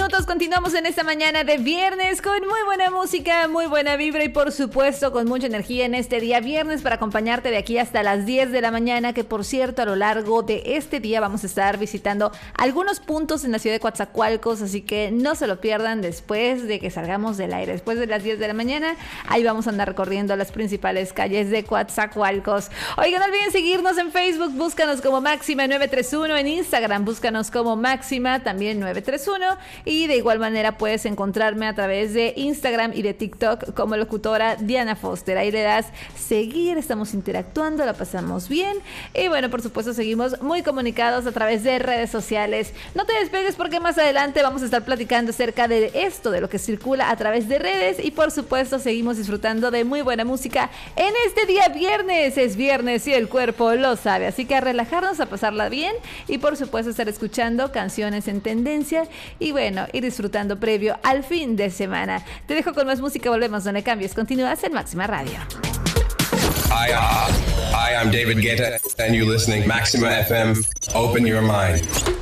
minutos. Continuamos en esta mañana de viernes con muy buena música, muy buena vibra y por supuesto con mucha energía en este día viernes para acompañarte de aquí hasta las 10 de la mañana, que por cierto a lo largo de este día vamos a estar visitando algunos puntos en la ciudad de Coatzacoalcos, así que no se lo pierdan después de que salgamos del aire. Después de las 10 de la mañana, ahí vamos a andar recorriendo las principales calles de Coatzacoalcos. Oigan, no olviden seguirnos en Facebook, búscanos como Máxima 931, en Instagram búscanos como Máxima también 931 y de igual manera puedes encontrarme a través de Instagram y de TikTok como locutora Diana Foster. Ahí le das seguir, estamos interactuando, la pasamos bien y bueno, por supuesto seguimos muy comunicados a través de redes sociales. No te despegues porque más adelante vamos a estar platicando acerca de esto, de lo que circula a través de redes y por supuesto seguimos disfrutando de muy buena música en este día viernes. Es viernes y el cuerpo lo sabe, así que a relajarnos, a pasarla bien y por supuesto estar escuchando canciones en tendencia y bueno, ir disfrutando previo al fin de semana. Te dejo con más música, volvemos, no le cambies, continúas en Máxima Radio. Hi, I'm David Guetta and you're listening Maxima FM. Open your mind.